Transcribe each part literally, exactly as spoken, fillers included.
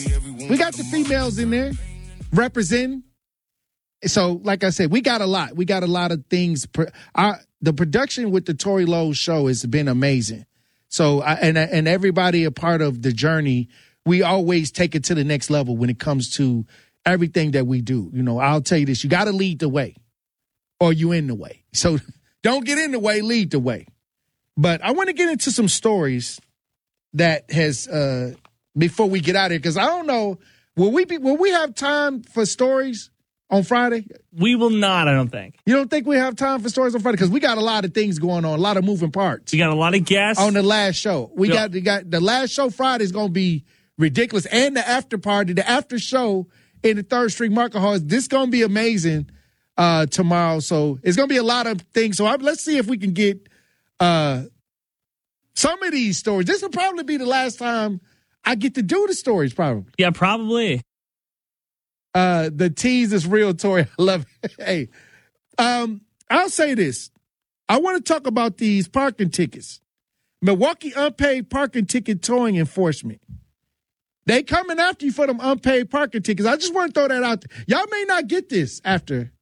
We got the females in there representing. So, like I said, we got a lot. We got a lot of things. Our, the production with the Tory Lowe show has been amazing. So, I, and and everybody a part of the journey, we always take it to the next level when it comes to everything that we do. You know, I'll tell you this, you got to lead the way or you in the way. So don't get in the way, lead the way. But I want to get into some stories that has, uh, before we get out of here, because I don't know, will we be, will we have time for stories on Friday? We will not, I don't think. You don't think we have time for stories on Friday? Because we got a lot of things going on, a lot of moving parts. We got a lot of guests. On the last show. We Yep. got, we got the last show Friday is going to be ridiculous. And the after party, the after show in the Third Street Market Hall. This is going to be amazing uh, tomorrow. So it's going to be a lot of things. So I, let's see if we can get uh, some of these stories. This will probably be the last time I get to do the stories, probably. Yeah, probably. Uh, the tease is real, Tori. I love it. Hey, um, I'll say this. I want to talk about these parking tickets. Milwaukee unpaid parking ticket towing enforcement. They coming after you for them unpaid parking tickets. I just want to throw that out there. Y'all may not get this after.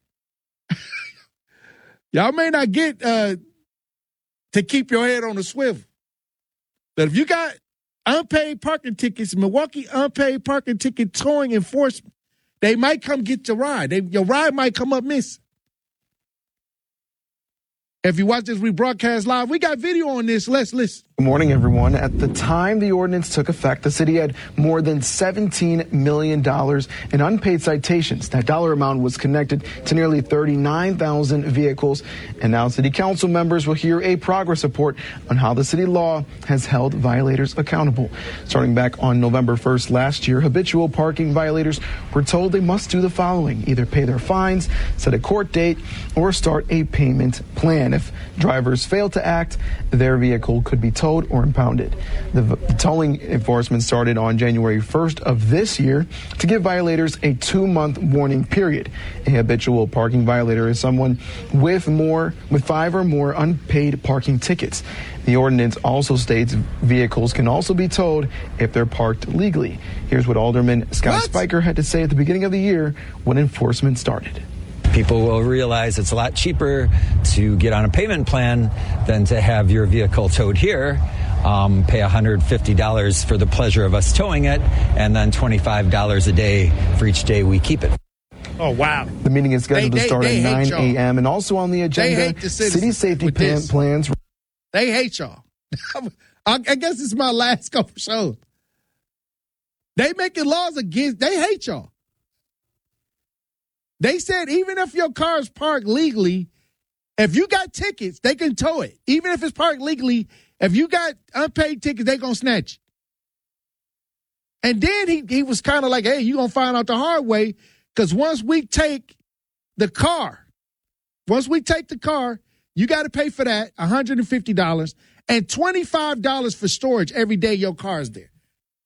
Y'all may not get uh, to keep your head on the swivel. But if you got unpaid parking tickets, Milwaukee unpaid parking ticket towing enforcement, they might come get your ride. They, your ride might come up missing. If you watch this rebroadcast live, we got video on this. Let's listen. Good morning, everyone. At the time the ordinance took effect, the city had more than seventeen million dollars in unpaid citations. That dollar amount was connected to nearly thirty-nine thousand vehicles. And now city council members will hear a progress report on how the city law has held violators accountable. Starting back on November first last year, habitual parking violators were told they must do the following: either pay their fines, set a court date, or start a payment plan. If drivers fail to act, their vehicle could be towed or impounded. The, the towing enforcement started on January first of this year to give violators a two-month warning period. A habitual parking violator is someone with more, with five or more unpaid parking tickets. The ordinance also states vehicles can also be towed if they're parked legally. Here's what Alderman Scott What? Spiker had to say at the beginning of the year when enforcement started. People will realize it's a lot cheaper to get on a payment plan than to have your vehicle towed here. Um, pay one hundred fifty dollars for the pleasure of us towing it, and then twenty-five dollars a day for each day we keep it. Oh, wow. The meeting is scheduled They- to they- start they at hate nine a.m. and also on the agenda, hate the citizens city safety with plan, this. plans. They hate y'all. I, I guess it's my last couple shows. They making laws against, they hate y'all. They said even if your car is parked legally, if you got tickets, they can tow it. Even if it's parked legally, if you got unpaid tickets, they going to snatch it. And then he, he was kind of like, hey, you going to find out the hard way, because once we take the car, once we take the car, you got to pay for that, one hundred fifty dollars, and twenty-five dollars for storage every day your car is there.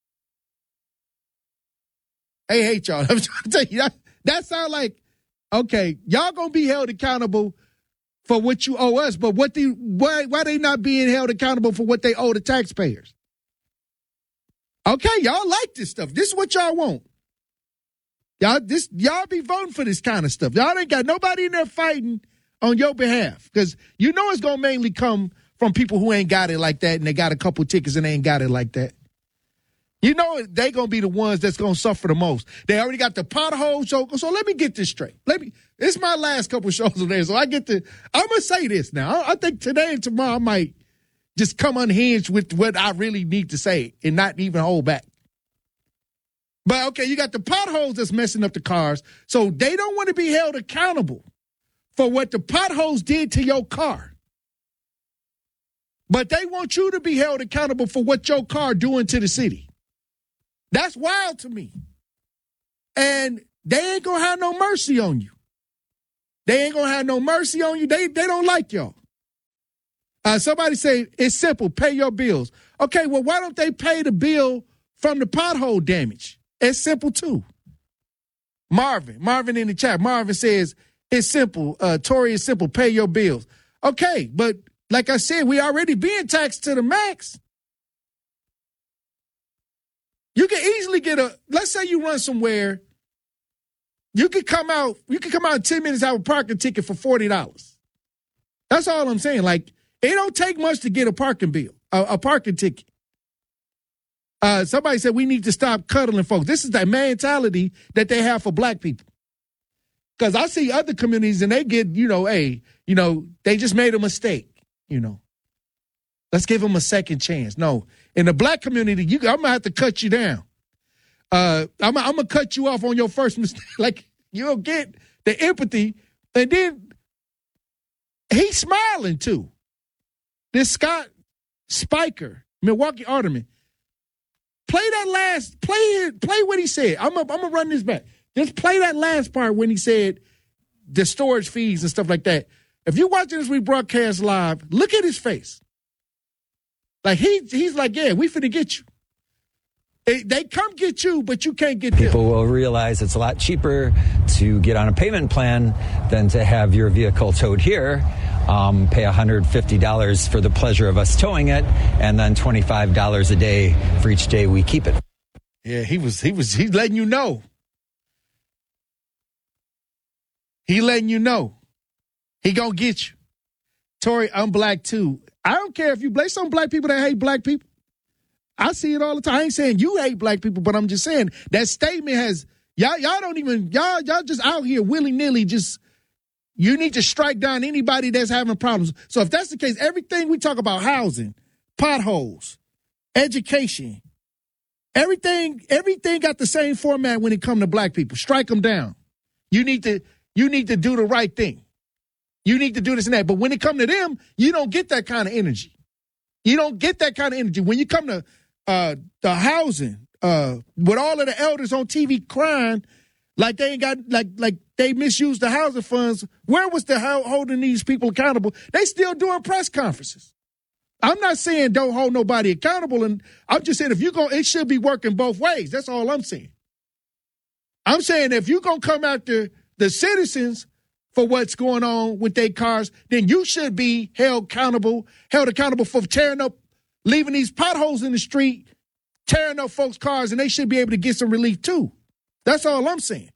They hate y'all. I'm trying to tell you, that, that sounds like, okay, y'all going to be held accountable for what you owe us, but what the, why, why they not being held accountable for what they owe the taxpayers? Okay, y'all like this stuff. This is what y'all want. Y'all, this, y'all be voting for this kind of stuff. Y'all ain't got nobody in there fighting on your behalf, because you know it's going to mainly come from people who ain't got it like that, and they got a couple tickets and they ain't got it like that. You know they going to be the ones that's going to suffer the most. They already got the potholes. So, so let me get this straight. Let me. It's my last couple shows on there, so I get to. I'm gonna say this now. I, I think today and tomorrow I might just come unhinged with what I really need to say and not even hold back. But okay, you got the potholes that's messing up the cars, so they don't want to be held accountable for what the potholes did to your car. But they want you to be held accountable for what your car doing to the city. That's wild to me. And they ain't going to have no mercy on you. They ain't going to have no mercy on you. They they don't like y'all. Uh, somebody say, it's simple, pay your bills. Okay, well, why don't they pay the bill from the pothole damage? It's simple, too. Marvin, Marvin in the chat, Marvin says, it's simple, uh, Tory, it's simple, pay your bills. Okay, but like I said, we already being taxed to the max. You can easily get a, let's say you run somewhere, you could come out, you could come out in ten minutes, have a parking ticket for forty dollars. That's all I'm saying. Like, it don't take much to get a parking bill, a, a parking ticket. Uh, somebody said we need to stop cuddling folks. This is that mentality that they have for black people. Because I see other communities and they get, you know, hey, you know, they just made a mistake, you know. Let's give them a second chance. No, in the black community, you, I'm going to have to cut you down. Uh, I'm, I'm going to cut you off on your first mistake. Like, you'll get the empathy. And then he's smiling, too. This Scott Spiker, Milwaukee Alderman, play that last, play it, play what he said. I'm going I'm to run this back. Just play that last part when he said the storage fees and stuff like that. If you're watching this rebroadcast live, look at his face. Like, he he's like, yeah, we finna get you. They, they come get you, but you can't get them. People will realize it's a lot cheaper to get on a payment plan than to have your vehicle towed here. Um, pay one hundred fifty dollars for the pleasure of us towing it, and then twenty-five dollars a day for each day we keep it. Yeah, he was, he was, he's letting you know. He letting you know. He gonna get you. Tori, I'm black too. I don't care if you blame some black people that hate black people. I see it all the time. I ain't saying you hate black people, but I'm just saying that statement has, y'all, y'all don't even, y'all, y'all just out here willy-nilly just, you need to strike down anybody that's having problems. So if that's the case, everything we talk about, housing, potholes, education, everything, everything got the same format when it comes to black people. Strike them down. You need to, you need to do the right thing. You need to do this and that. But when it comes to them, you don't get that kind of energy. You don't get that kind of energy. When you come to uh, the housing, uh, with all of the elders on T V crying like they ain't got, like like they misused the housing funds, where was the holding these people accountable? They still doing press conferences. I'm not saying don't hold nobody accountable. And I'm just saying if you're going, it should be working both ways. That's all I'm saying. I'm saying if you're going to come after the citizens for what's going on with their cars, then you should be held accountable, held accountable for tearing up, leaving these potholes in the street, tearing up folks' cars, and they should be able to get some relief too. That's all I'm saying.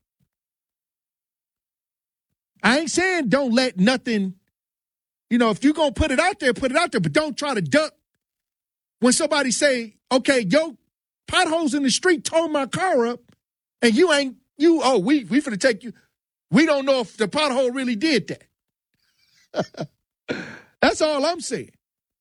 I ain't saying don't let nothing, you know, if you're going to put it out there, put it out there, but don't try to duck when somebody say, okay, yo, potholes in the street tore my car up, and you ain't, you, oh, we, we finna take you. We don't know if the pothole really did that. That's all I'm saying.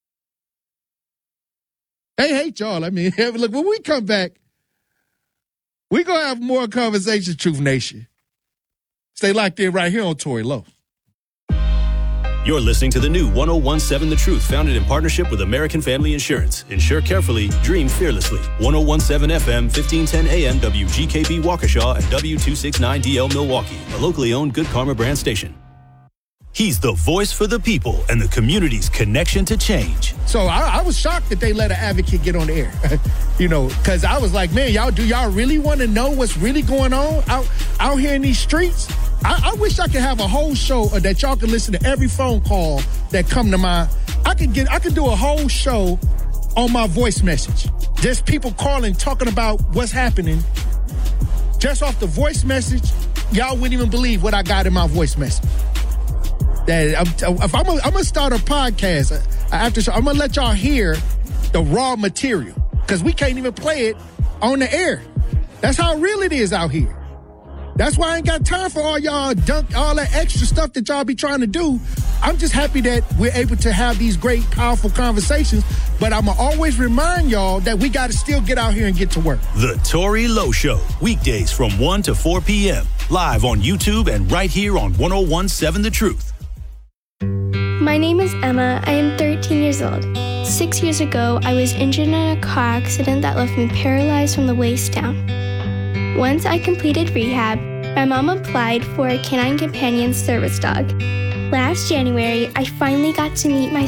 They hate y'all. I mean, look, when we come back, we're going to have more conversations, Truth Nation. Stay locked in right here on Tory Lowe. You're listening to the new one oh one seven The Truth, founded in partnership with American Family Insurance. Insure carefully, dream fearlessly. ten seventeen F M, fifteen ten A M, W G K B Waukesha, and W two sixty-nine D L Milwaukee, a locally owned Good Karma brand station. He's the voice for the people and the community's connection to change. So I, I was shocked that they let an advocate get on the air, you know, because I was like, man, y'all, do y'all really want to know what's really going on out, out here in these streets? I, I wish I could have a whole show that y'all could listen to every phone call that come to my, I could get, I could do a whole show on my voice message. Just people calling, talking about what's happening. Just off the voice message, y'all wouldn't even believe what I got in my voice message. That I'm, if I'm gonna start a podcast after show, I'm gonna let y'all hear the raw material because we can't even play it on the air. That's how real it is out here. That's why I ain't got time for all y'all dunk, all that extra stuff that y'all be trying to do. I'm just happy that we're able to have these great, powerful conversations. But I'm gonna always remind y'all that we got to still get out here and get to work. The Tory Lowe Show, weekdays from one to four p.m. live on YouTube and right here on ten seventeen The Truth. My name is Emma. I am thirteen years old. Six years ago, I was injured in a car accident that left me paralyzed from the waist down. Once I completed rehab, my mom applied for a canine companion service dog. Last January, I finally got to meet my